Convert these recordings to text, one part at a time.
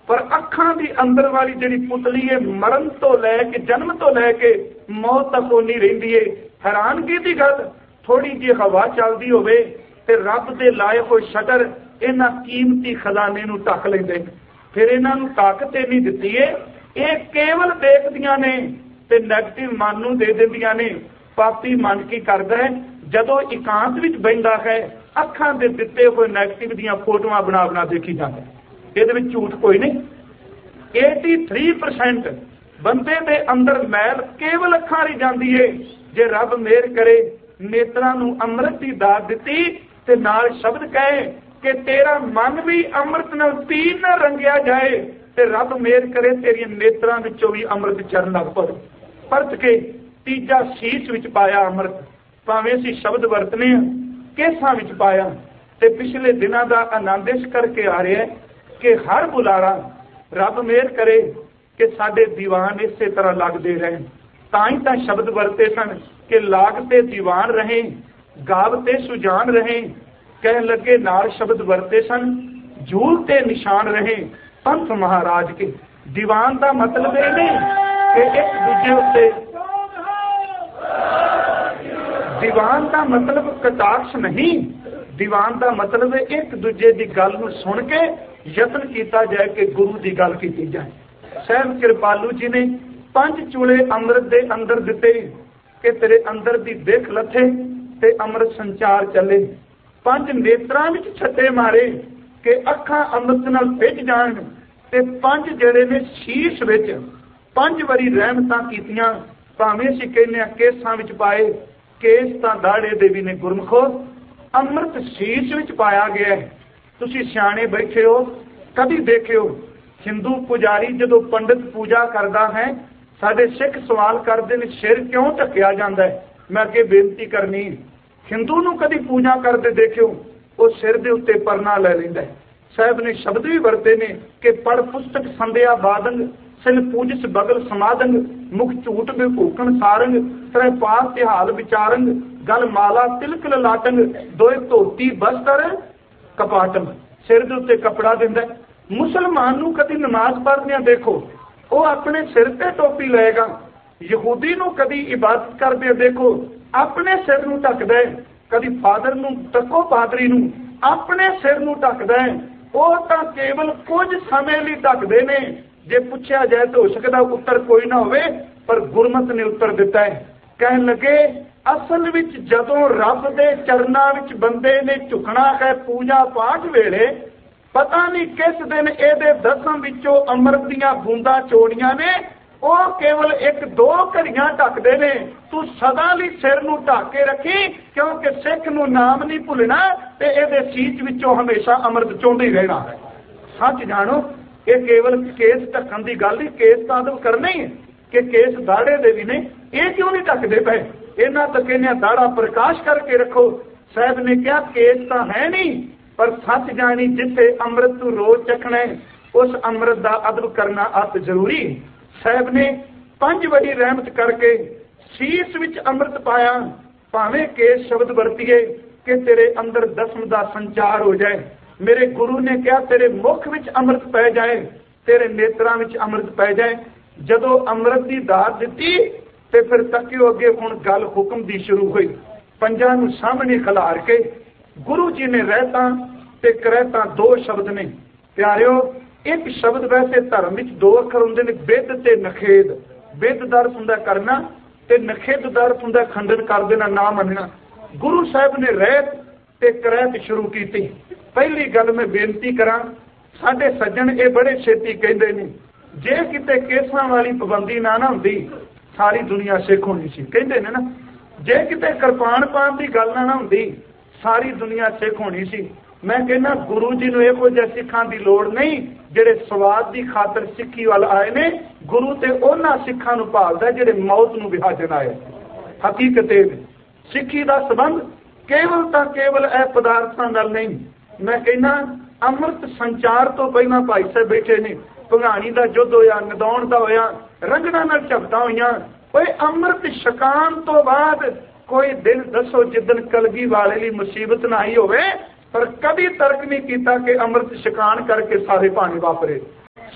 पर अखां दी अंदर वाली जिहड़ी पुतली है मरण तो लैके जन्म तो लैके मौत तक उन्नी रहिंदी है। हैरानगी की गल, थोड़ी जी हवा चलदी होवे ते रब दे लाए होए शटर इन्हां कीमती खजाने नूं ढक लैंदे। फिर इन्हां नूं ताकत इन्नी दित्ती है, ये केवल देखदियां ने ते नैगेटिव मन नूं दे दिंदियां ने। पापी मन की करदा है, जदों एकांत विच बहिंदा है अखां दे दित्ते होए नैगेटिव दीयां फोटोआं बना बना देखी जांदा है। ਇਹਦੇ ਵਿੱਚ ਝੂਠ ਕੋਈ ਨਹੀਂ। 83% ਬੰਦੇ ਦੇ ਅੰਦਰ ਮੈਲ ਕੇਵਲ ਅੱਖਾਂ ਰਹੀ ਜਾਂਦੀ ਏ। ਜੇ ਰੱਬ ਮਿਹਰ ਕਰੇ ਨੇਤਰਾਂ ਨੂੰ ਅੰਮ੍ਰਿਤ ਦੀ ਦਾਤ ਦਿੱਤੀ ਤੇ ਨਾਲ ਸ਼ਬਦ ਕਹੇ ਕਿ ਤੇਰਾ ਮਨ ਵੀ ਅੰਮ੍ਰਿਤ ਨਾਲ ਪੀਣ ਨਾਲ ਰੰਗਿਆ ਜਾਏ ਤੇ ਰੱਬ ਮਿਹਰ ਕਰੇ ਤੇਰੀਆਂ ਨੇਤਰਾਂ ਵਿੱਚੋਂ ਵੀ ਅੰਮ੍ਰਿਤ ਚਰਨ ਲੱਗ ਪਵੇ। ਪਰਤ ਕੇ ਤੀਜਾ ਸੀਸ ਵਿੱਚ ਪਾਇਆ ਅੰਮ੍ਰਿਤ, ਭਾਵੇਂ ਅਸੀਂ ਸ਼ਬਦ ਵਰਤਨੇ ਆ ਕੇਸਾਂ ਵਿੱਚ ਪਾਇਆ। ਤੇ ਪਿਛਲੇ ਦਿਨਾਂ ਦਾ ਆਨੰਦ ਇਸ ਕਰਕੇ ਆ ਰਿਹਾ कि हर बुलारा रब मेहर करे कि साडे दीवान इस तरह लगते रहें। ताई तां शब्द वरते सन कि लागते दीवान रहे, गावते सुजान रहे। कह लगे नाल शब्द वरते सन झूलते निशान रहे पंथ महाराज के। दीवान का मतलब ये नहीं कि एक दूजे उत्ते, दीवान का मतलब कटाक्ष नहीं, दीवान का मतलब एक दूजे की गल नूं सुन के यत्न किया जाए कि गुरु की गल की जाए। सहब कृपालू जी ने 5 चूले अमृत के अंदर दिते कि तेरे अंदर की दिख लथे ते अमृत संचार चले। 5 नेत्रां विच छट्टे मारे कि अखां अमृत नाल भिज जाण ते 5 ਜਿਹੜੇ ने शीश विच 5 वारी रहमतां कीतियां। भावें असीं कहने केसां विच पाए, केस तां दाड़े दे भी ने गुरमुखो, अमृत शीश विच पाया गया है। तुसी सियाणे बैठे हो, कभी देखियो हिंदू पुजारी जदों पंडित पूजा करता है साडे सिख सवाल करते हैं सिर क्यों ढकिया जाता है। मैं अगे बेनती करनी, हिंदू नूं कभी पूजा करते देखियो वो सिर दे उत्ते परना ले लैंदा है। साहब ने शब्द भी वरते ने कि पढ़ पुस्तक संध्या बादंग सिल पूजिस बगल समादंग मुख झूठ विभूकण सारंग त्रै पास तिहाल विचारंग गल माला तिलक लाटंग दोए धोती बस्तर कपाटम। सिर दे उत्ते कपड़ा दिंदा। मुसलमान नूं कदी नमाज पढ़दे देखो वो अपने सिर ते टोपी लेगा। यहूदी नूं कदी इबादत करदे देखो अपने सिर नूं ढकदा है। कदी फादर नूं तको पादरी नूं अपने सिर नूं ढकदा है। वो तां केवल कुछ समय लई ढकदे ने। जे पुछया जाए तो हो सकदा उत्तर कोई ना होवे, पर गुरमत ने उत्तर दिता है। कहन लगे असल विच जदों रब दे चरनां विच बंदे ने झुकना है पूजा पाठ वेले, पता नहीं किस दिन इहदे 10 विचों अमृत दीयां बूंदां चोड़ियां ने वो केवल 1-2 घड़ियां ढकदे ने। तू सदा लई सिर नूं ढक के रखी, क्योंकि सिख नूं नाम नहीं भुलना ते इहदे सीच विचों हमेशा अमृत चोंदे ही रहना है। सच जानो ये केवल केस ढकण दी गल नहीं, केस तां अदब करना ही है कि केस दाड़े दे भी ने, ये क्यों नहीं ढकदे पए। इन्हां तक कहने दाड़ा प्रकाश करके रखो। साहब ने कहा केस तां है नहीं, पर सच जानी जिथे अमृत तू रोज चखना है उस अमृत का अदब करना अत जरूरी। साहब ने 5 बड़ी रहमत करके शीश विच अमृत पाया। भावें केस शब्द वरतीए कि तेरे अंदर दसम का संचार हो जाए। मेरे गुरु ने कहा तेरे मुख विच अमृत पै जाए, तेरे नेत्रां विच अमृत पै जाए। जदों अमृत की दात दिती ते फिर तकियो अगे हुण गल हुक्म दी शुरू हुई। पंजां नूं सामने खिलार के गुरु जी ने रहता ते करहता 2 शब्द ने। प्यारिओ एक शब्द वैसे धर्म विच 2 अखर हुंदे ने, बिद ते नखेद। बिद दा अर्थ हुंदा करना ते नखेद दा अर्थ हुंदा खंडन कर देना, ना मनना। गुरु साहब ने रहत ते करहत शुरू की। पहली गल मैं बेनती करा, साडे सज्जन ये बड़े छेती कहते ने जे किते केसां वाली पाबंदी ना हुंदी सारी दुनिया सिख होनी सी। कहते ने ना जे किते किरपान पान की गल ना हुंदी सारी दुनिया सिख होनी सी। मैं कहना गुरु जी नूं इहो जिहे सिखां की लोड़ नहीं जिहड़े स्वाद की खातर सिक्खी वाल आए ने। गुरु ते उन्हां सिखां नूं भालदा जिहड़े मौत नूं विहाजन आए। हकीकत सिक्खी का संबंध केवल तां केवल ए पदार्थां नाल नहीं। मैं कहना अमृत संचार तो पहला भाई साहब बैठे ने, भंगाणी का युद्ध होया, नदौण का होया, रंगना नाल झपटा होईयां। कोई अमृत छकाण तो बाद कोई दिन दसो जिदन कलगी वाले ली मुसीबत ना आई होवे, पर कभी तर्क नहीं किया कि अमृत छकाण करके सारे पानी वापरे।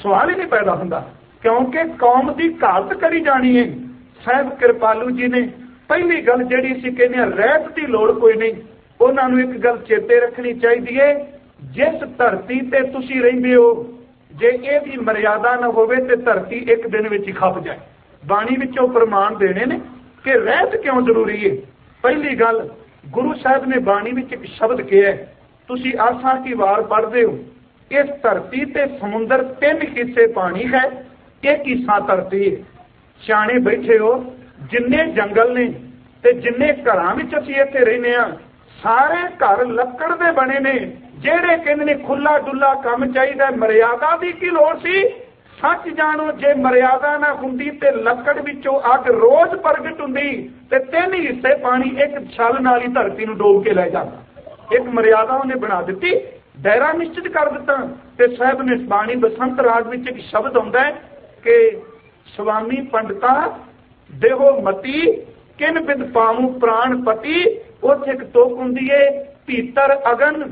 सवाल ही नहीं पैदा होंदा, क्योंकि कौम की घात करी जानी है। साहब कृपालू जी ने पहली गल जिहड़ी सी कहने रहत की लोड़ कोई नहीं, उन्होंने एक गल चेते रखनी चाहिए, जिस धरती ते तुसी रहिंदे हो जे ये भी मर्यादा न होवे ते धरती एक दिन विच ही खप जाए। बाणी विचों प्रमाण देने ने कि रहत क्यों जरूरी है। पहली गल गुरु साहब ने बाणी विच एक शब्द कहा है, तुसी आसा की वार पढ़ते हो, इस धरती ते समुंदर 3 हिस्से पानी है, एक हिस्सा धरती है। सियाणे बैठे हो, जिन्ने जंगल ने ते जिन्ने घरां विच असीं इत्थे रहने आ, सारे घर लक्कड़ दे बने ने, जेड़े कहंदे ने खुला डुला काम चाहिए, मर्यादा की की लोड़ सी। सच जानो जे मर्यादा ना हुंदी ते लक्कड़ विचों अग रोज प्रगट हुंदी ते 3 हिस्से पानी एक छल नाल ही धरती नूं डोब के लै जांदा। एक मर्यादा उन्हें बना दी, दायरा निश्चित कर दिता। ते साहब ने बाणी बसंत राग विच एक शब्द आउंदा है कि स्वामी पंडिता देहो मती किन बिद पाऊं प्राण पति। उत्थे एक तोक हुंदी है, भीतर अगन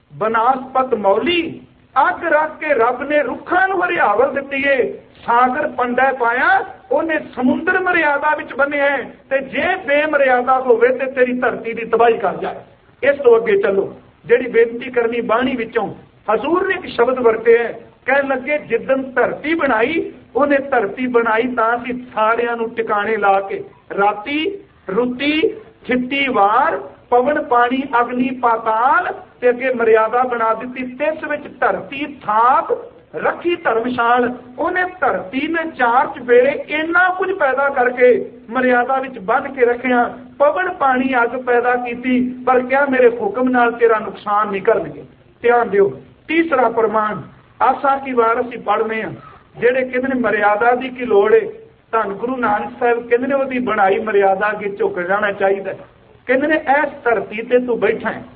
बनासपत मौली, अग रख के रब ने रुखां नूं हरियावल दित्ती है, सागर पंडा पाया उन्हें समुंदर मर्यादा विच बन्निया है, ते जे बेमर्यादा होवे ते तेरी धरती की तबाही कर जाए। इस तो अगे चलो, जिहड़ी बेनती करनी बाणी विचों हजूर ने एक शब्द वरते है, कह लगे जिदन धरती बनाई उन्हें धरती बनाई तां सी सारियां नूं टिकाणे ला के, राती रुती छिट्टी वार पवन पानी अग्नि पाताल ते अगे मर्यादा बना दी। तिस विच धरती थाप रखी धर्मशाल, उन्हें धरती ने 4 चपेड़े इन्ना कुछ पैदा करके मर्यादा विच बन के रखिया। पवन पानी अग पैदा की, पर क्या मेरे हुक्म नाल तेरा नुकसान नहीं करनगे। ध्यान दिओ, तीसरा प्रमाण आसा की वार असीं पढ़ने आ, जेड़े कहंदे ने मर्यादा दी की लोड़ है। धन गुरु नानक साहब कहंदे ने ओदी बनाई मर्यादा अगे झुक जाना चाहिए। कहंदे ने इस धरती ते तू बैठा है,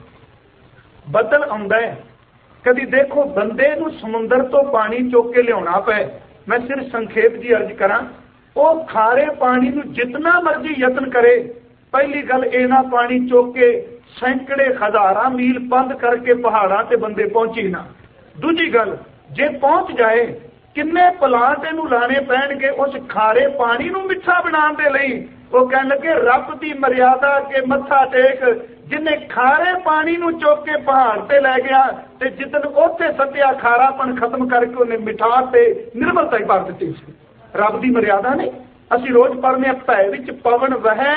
बदल आउंदा है, कदी देखो बंदे नूं समुंदर तो पानी चुक के लियाउणा पए। मैं सिर्फ संखेप जी अर्ज करा, वो खारे पानी नूं जितना मर्जी यत्न करे, पहली गल इना पानी चुक के सैकड़े हजारां मील पंध करके पहाड़ां ते बंदे पहुंची ना। दूजी गल, जे पहुंच जाए किन्ने प्लांट इहनूं लाने पैणगे उस खारे पानी नूं मिठा बनाउण दे लई। वो कह लगे रब की मर्यादा के मत्था टेक, जिन्हें खारे पानी नूं चुक के पहाड़ ते लै गया ते जिदन उत्थे सत्या खारापन खत्म करके उन्हें मिठास ते निर्मलता ही भर दित्ती सी। रब की मर्यादा नहीं। असीं रोज पढ़ने भै विच पवन वहै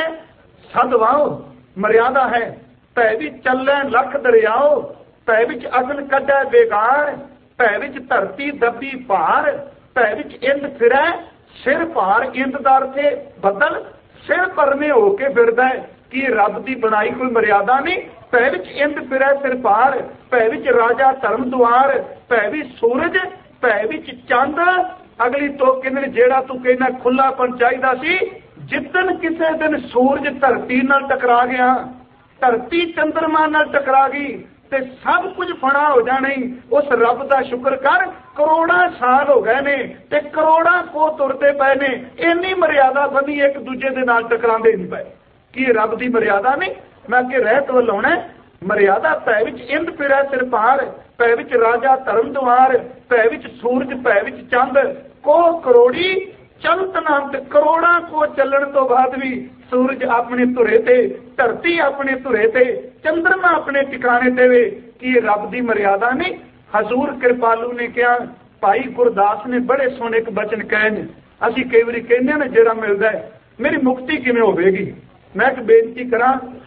सद वाओ, मर्यादा है। भै विच चलै लख दरियाओ, भै विच अगन कढै बेगार, भै विच धरती दबी भार, भै विच इंद फिरै सिर भार। इंद दा अर्थ है बदल, सिर परने होके फिरदा है कि रब की बनाई कोई मर्यादा नहीं। भै विच इंद फिरै सिर भार, भै विच राजा धर्म द्वार, भै विच सूरज, भै विच चंद। अगली तो कहंदे जेड़ा तू कहना खुलापन चाहिदा सी, जिदन किसी दिन सूरज धरती नाल टकरा गया, धरती चंद्रमा नाल टकरा गई ते सब कुछ फना हो जाना। उस रब का शुक्र कर, करोड़ां साल हो गए ने ते करोड़ां को तुरते पे ने, इन्नी मर्यादा बनी एक दूजे दे नाल टकरांदे नहीं पे। कि रब की मर्यादा नहीं। मैं अगे रहत वल आउणा, मर्यादा भै विच इंद फिरै सिर भार, भै विच राजा धर्म द्वार, भै विच सूरज, भै विच चंद, को करोड़ी चलत नाम। करोड़ां को चलण तो बाद भी सूरज अपने धुरे ते, धरती अपने धुरे ते, चंद्रमा अपने ठिकाने ते वे। कि रब की मर्यादा नहीं। हजूर कृपालू ने कहा, भाई गुरदास ने बड़े सोहने एक बचन कहे ने, असीं कई बारी कहने ना जेड़ा मिलदा है मेरी मुक्ति किवें होवेगी। मैं एक बेनती करा,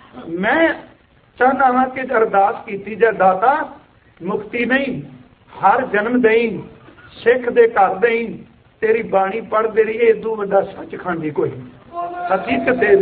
मैं चाहना वा कि अरदास कीती जाए, दाता मुक्ति नहीं हर जन्म दई, सिख दे घर दई, तेरी बाणी पढ़दे रहिए, इदों वड्डा सचखंड कोई हकीकत दे।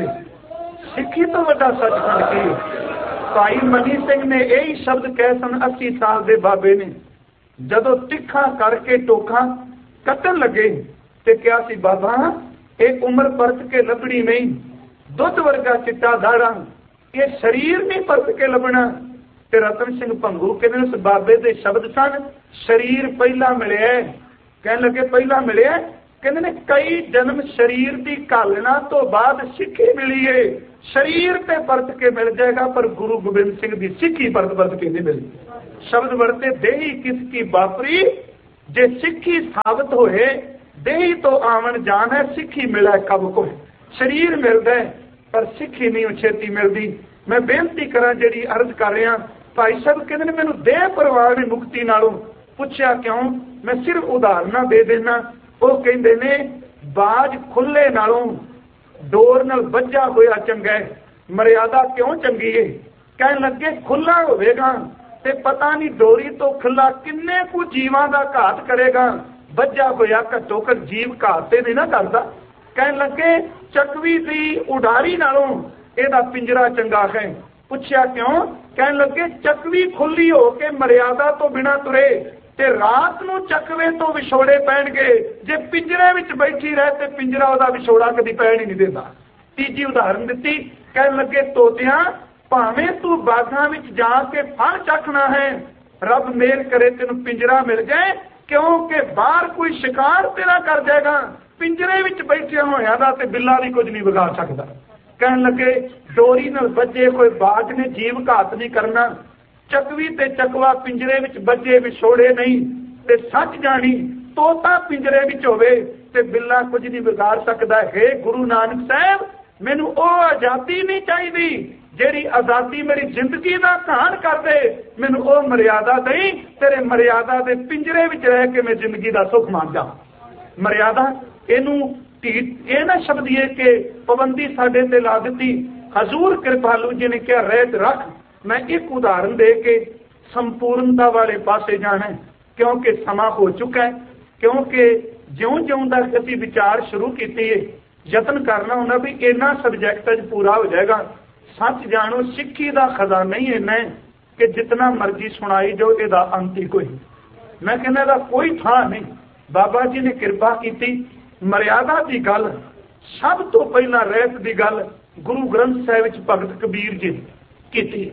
सिक्खी तो वड्डा सचखंड की। भाई मनी सिंह ने यही शब्द कहे सन 80 साल के बाबे ने, जदों तिखा करके टोखा कट्टन लगे ते क्या सी बाबा एक उम्र परत के लभनी नहीं, दुध वर्गा चिट्टा दाड़ा, ये शरीर नहीं परत के लभना। ते रतन सिंह भंगू कहते उस बाबे दे शब्द सन, शरीर पहला मिले। कह लगे पहला मिले, कहते ने कई जन्म शरीर की घालना तो बाद सिक्खी मिली है। शरीर ते परत के मिल जाएगा, पर गुरु गोबिंद सिंह की सिक्खी परत के नहीं मिली। शब्द बढ़ते देही किसकी बापरी, जे सिक्खी साबित होए देही तो आवन जान है, सिक्खी मिले कब कोई। शरीर मिलता है पर सिक्खी नहीं छेती मिलती। मैं बेनती करा जी अर्ज कर रहा, भाई साहब कहते ने मैनू देह परवाह ने मुक्ति नालों। पूछया क्यों? मैं सिर्फ उदाहरण दे देना। वो कहते ने बाज खुले नालों डोर नाल बज्जा होया चंगा है। मर्यादा क्यों चंगी है? कह लगे खुला होगा ते पता नहीं डोरी तो खुला किन्ने कु जीवां दा घात करेगा। बज्जा होया घट्टो घट जीव घात ते नहीं ना करता। कह लगे चकवी दी उडारी नालों एदा पिंजरा चंगा है। पूछया क्यों? कह लगे चकवी खुली हो के मर्यादा तो बिना तुरे ते रात नूं चकवे तो विछोड़े पैणगे। जे पिंजरे विच बैठी रहे ते पिंजरा ओदा विछोड़ा कदी पैण ही नहीं देता। तीजी उदाहरण दी, कह लगे तोतियां भावें तू बागां विच जाके फल चखना है, रब मेहर करे तेनू पिंजरा मिल जाए, क्योंकि बाहर कोई शिकार तेरा कर जाएगा। पिंजरे विच बैठे होया दा ते बिल्ला भी कुछ नहीं बिगाड़ सकता। कह लगे डोरी नाल बजे कोई बाज ने जीव घात नहीं करना। चकवी ते चकवा पिंजरे विच बजे विछोड़े नहीं ते सच जानी तोता पिंजरे विच होवे ते बिल्ला कुछ नहीं बिगाड़ सकता है। गुरु नानक साहब मैनू ओ आजादी नहीं चाहिए जेड़ी आजादी मेरी जिंदगी का घाण कर दे। मैनू ओ मर्यादा दई, तेरे मर्यादा दे पिंजरे विच रह के मैं जिंदगी का सुख मान जा। मर्यादा इनू ये ना शब्द ये कि पाबंदी साडे ते ला दी। हजूर कृपालू जी ने क्या रहत रख। मैं एक उदाहरण दे के संपूर्णता वाले पासे जाना है, क्योंकि समा हो चुका है। क्योंकि ज्यों ज्यों तक असीं विचार शुरू कीती है, यतन करना होना भी इन्ना सबजैक्ट पूरा हो जाएगा। सच जानो सिक्खी का खजाना ही इन्ना है कि जितना मर्जी सुनाई जो इसका अंत ही कोई। मैं कहना दा कोई थां नहीं। बाबा जी ने कृपा की। मर्यादा की गल सब तो पहला रहत की गल गुरु ग्रंथ साहिब विच भगत कबीर जी की।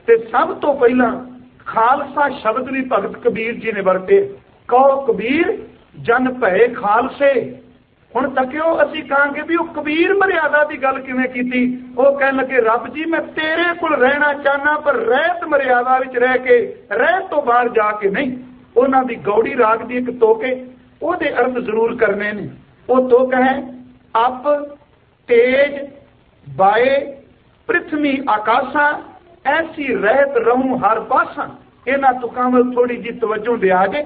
सब तो पहला खालसा शब्द भी भगत कबीर जी ने वरते। कहो कबीर जन भय खालसे। हुण तकियो असीं कहांगे भी वो कबीर मर्यादा की गल किवें कीती। वो कह लगे रब जी मैं तेरे कोल रहना चाहना पर रहत मर्यादा विच रह के रहत तो बाहर जाके नहीं। उन्हां दी गौड़ी राग दी एक तोके ओहदे अर्थ जरूर करने ने। वो तोक है अप तेज बाए पृथ्वी आकाशा ऐसी रहत रहूं हर पासा। इन्हां तुकां वल थोड़ी जी तवज्जो दिया जे।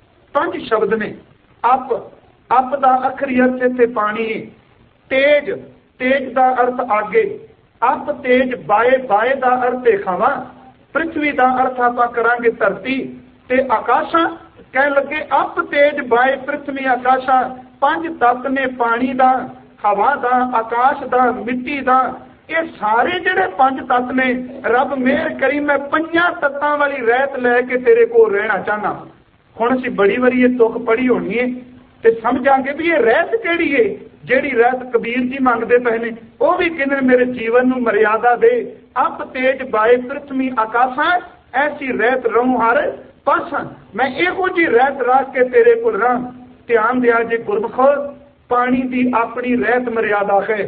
5 शब्द ने। अप अप दा अखरी अर्थ इत्थे पानी है। तेज तेज दा अर्थ आगे। अप तेज बाए बाए दा अर्थ खावा। पृथ्वी दा अर्थ आपां करांगे धरती ते आकाशा। कह लगे अप तेज बाए पृथ्वी आकाशा 5 तत्त ने पानी दा हवा दा आकाश दा मिट्टी दा। ये सारे जिहड़े 5 तत्त ने रब मेहर करी मैं 5 तत्तां वाली रहत लैके तेरे कोल रहना चाहना। हुण असीं बड़ी वारी ये तुक पढ़ी होनी है ते समझांगे भी ये रहत किहड़ी है जिहड़ी रहत कबीर जी मंगदे पए ने। वो भी कहंदे मेरे जीवन नूं मर्यादा दे। अप तेज बाए पृथ्वी आकाशा ऐसी रहत रहूं हर पासा। मैं इहो जी रहत रख के तेरे कोल रहां। ध्यान दिया जे गुरमुखो पानी की अपनी रहत मर्यादा है,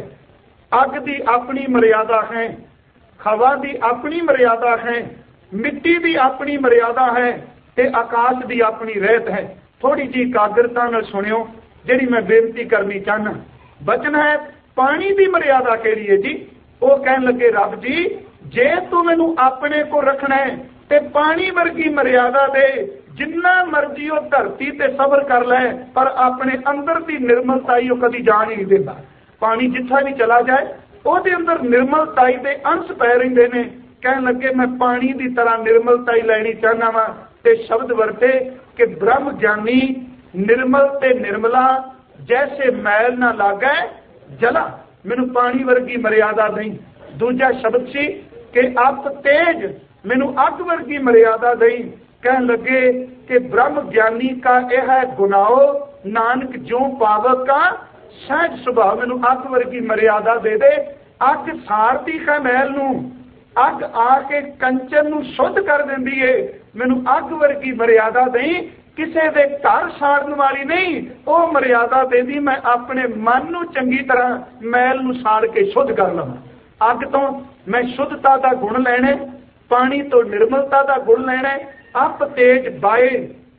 अग की अपनी मर्यादा है, हवा की अपनी मर्यादा है, मिट्टी की अपनी मर्यादा है ते आकाश की अपनी रहत है। थोड़ी जी एकाग्रता नाल सुनियो जिहड़ी मैं बेनती करनी चाहना। बचन है पानी की मर्यादा केड़ी है जी? वो कहन लगे रब जी जे तू मैनू अपने को रखना है ते पानी वर्गी मर्यादा दे। जिन्ना मर्जी वो धरती ते सबर कर ले पर अपने अंदर की निर्मलताई वो कभी जान ही नहीं देता। पानी जिथा भी चला जाए ਉਹਦੇ अंदर निर्मलताई के अंश पै रहिंदे ने। कहन लगे मैं पानी की तरह निर्मलताई लैनी चाहना वा ते शब्द वरते कि ब्रह्म ज्ञानी निर्मल ते निर्मला जैसे मैल ना लागे जला। मैनू पानी वर्गी मर्यादा नहीं। दूजा शब्द सी कि अप तेज मैनू अग वर्गी मर्यादा नहीं। कह लगे कि ब्रह्म ज्ञानी का यह है गुनाहो नानक जो पावक का सहज सुभाव। मैनू अग वर्गी मर्यादा दे दे। अग सारती है मैल नू, अग आके कंचन नू शुद्ध कर देंदी है। मैनू अग वर्गी मर्यादा नहीं। किसी दे घर साड़न वाली नहीं। वो मर्यादा देदी मैं अपने मन नू चंगी तरह मैल नू साड़ के शुद्ध कर लवां। अग तो मैं शुद्धता का गुण लैणे, पानी तो निर्मलता का गुण लैणे। अप तेज बाए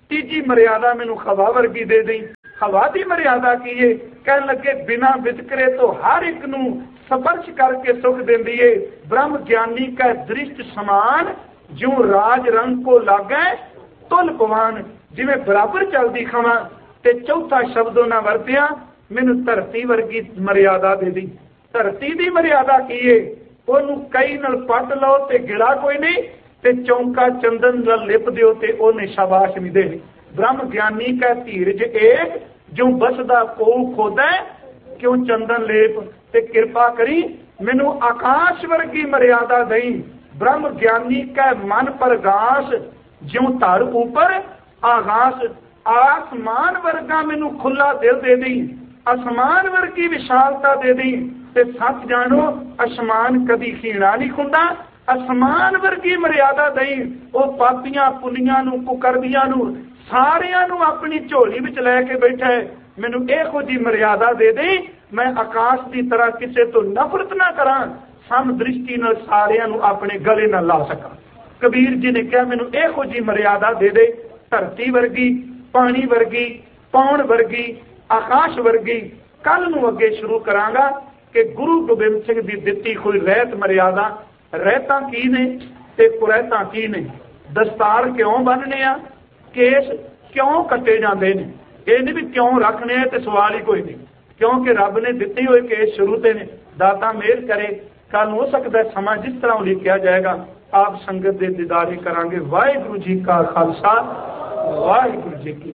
तीजी मर्यादा मैनू हवा वर्गी दे दी। हवा की मर्यादा की है? कह लगे बिना वितकरे तो हर एक नू स्पर्श करके सुख देंदी है। ब्रह्म ज्ञानी का दृष्ट समान जो राज रंग को लागे तुल पवान, जिवें बराबर चलदी खवा। ते चौथा शब्द उन्हां वरतिया मैनू धरती वर्गी मर्यादा दे दी। धरती की मर्यादा की है? ओनू कई नाल पट लो ते गिला कोई नहीं, ते चौंका चंदन नाल लिप दिओ ते ओने शाबाश भी दे। ब्रह्म ज्ञानी का धीरज एक जो बसदा को खोदा क्यों चंदन लेप, ते कृपा करी मैनू आकाश वर्गी मर्यादा दई। ब्रह्म ज्ञानी का मन प्रगाश ज्यों धर ऊपर आकाश, आसमान वर्गा मैनू खुला दिल दे दी, आसमान वर्गी विशालता दे दी। ते सच जानो आसमान कदी खीणा नहीं खुंदा, आसमान वर्गी मर्यादा दई। वो पापियां पुनियां नू कुकरदियां नू सारियां नू अपनी झोली विच लैके बैठा है। मैनू इहो जी मर्यादा दे दे, मैं आकाश की तरह किसी तो नफरत ना करा, सम दृष्टि नाल सारियां नू अपने गले नाल ला सका। कबीर जी ने कहा मैनू इहो जी मर्यादा दे दे, धरती वर्गी, पानी वर्गी, पौन वर्गी, आकाश वर्गी। कल नू अगे शुरू करांगा कि गुरु गोबिंद सिंह की दिती कोई रहत मर्यादा, रहता की ने ते कुरैता की ने, दस्तार क्यों बनने आ, केस क्यों कटे जाते हैं, ये नहीं भी क्यों रखने हैं, तो सवाल ही कोई नहीं, क्योंकि रब ने दिते हुए केस शुरू से ने। दाता मेहर करे, कल हो सकता है समा जिस तरह लिखा जाएगा आप संगत के दीदारे करांगे। वाहिगुरू जी का खालसा, वाहिगुरू जी की